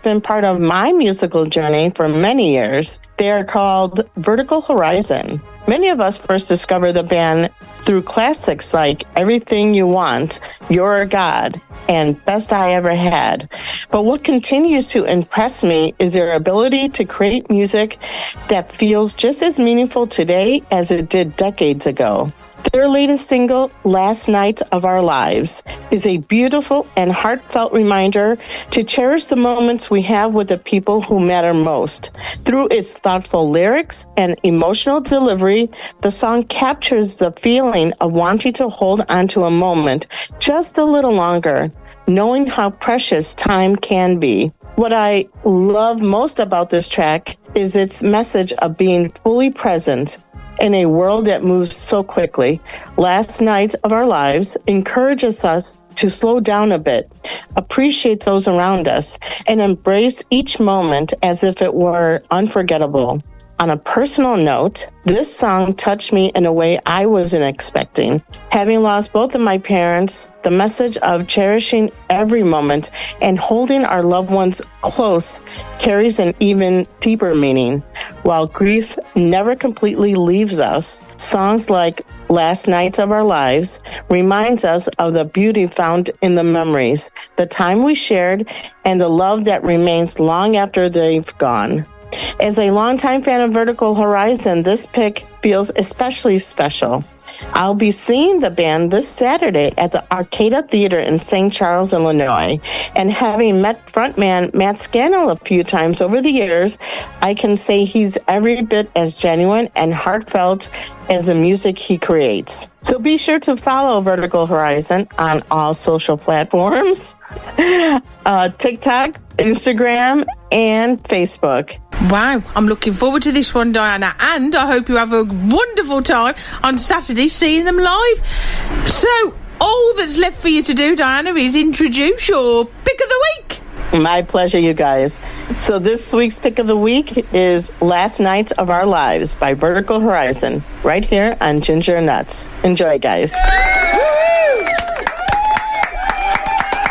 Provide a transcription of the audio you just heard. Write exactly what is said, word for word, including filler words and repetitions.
been part of my musical journey for many years. They are called Vertical Horizon. Many of us first discovered the band through classics like Everything You Want, You're a God, and Best I Ever Had. But what continues to impress me is their ability to create music that feels just as meaningful today as it did decades ago. Their latest single, Last Night of Our Lives, is a beautiful and heartfelt reminder to cherish the moments we have with the people who matter most. Through its thoughtful lyrics and emotional delivery, the song captures the feeling of wanting to hold onto a moment just a little longer, knowing how precious time can be. What I love most about this track is its message of being fully present in a world that moves so quickly. Last Night of Our Lives encourages us to slow down a bit, appreciate those around us, and embrace each moment as if it were unforgettable. On a personal note, this song touched me in a way I wasn't expecting. Having lost both of my parents, the message of cherishing every moment and holding our loved ones close carries an even deeper meaning. While grief never completely leaves us, songs like Last Night of Our Lives reminds us of the beauty found in the memories, the time we shared, and the love that remains long after they've gone. As a longtime fan of Vertical Horizon, this pick feels especially special. I'll be seeing the band this Saturday at the Arcada Theater in Saint Charles, Illinois. And having met frontman Matt Scannell a few times over the years, I can say he's every bit as genuine and heartfelt as the music he creates. So be sure to follow Vertical Horizon on all social platforms, uh, TikTok, Instagram, and Facebook. Wow, I'm looking forward to this one, Diana, and I hope you have a wonderful time on Saturday seeing them live. So, all that's left for you to do, Diana, is introduce your pick of the week. My pleasure, you guys. So this week's pick of the week is Last Night of Our Lives by Vertical Horizon, right here on Ginger Nuts. Enjoy, guys.